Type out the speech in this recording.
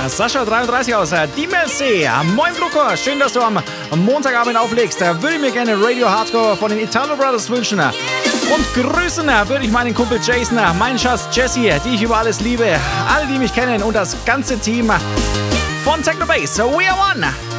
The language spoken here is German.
Sascha33 aus Diemelsee. Moin Luca, schön, dass du am Montagabend auflegst. Würde ich mir gerne Radio Hardcore von den Italo Brothers wünschen. Und grüßen würde ich meinen Kumpel Jason, meinen Schatz Jessie, die ich über alles liebe, alle, die mich kennen und das ganze Team von Techno Base. We are one!